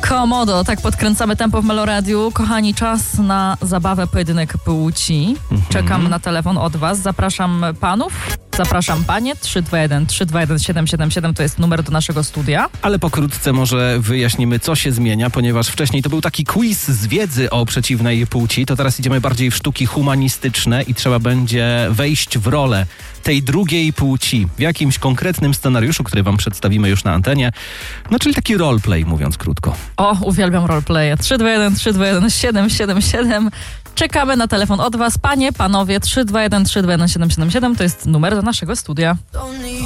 Komodo, tak podkręcamy tempo w Meloradiu. Kochani, czas na zabawę pojedynek płci. Czekam na telefon od was. Zapraszam panów, zapraszam panie. 321 321 777 to jest numer do naszego studia. Ale pokrótce może wyjaśnimy, co się zmienia, ponieważ wcześniej to był taki quiz z wiedzy o przeciwnej płci, to teraz idziemy bardziej w sztuki humanistyczne i trzeba będzie wejść w rolę tej drugiej płci w jakimś konkretnym scenariuszu, który wam przedstawimy już na antenie. No, czyli taki roleplay, mówiąc krótko. O, uwielbiam roleplaye. 321 321 777. Czekamy na telefon od was. Panie, panowie, 321 321 777 to jest numer do naszego studia.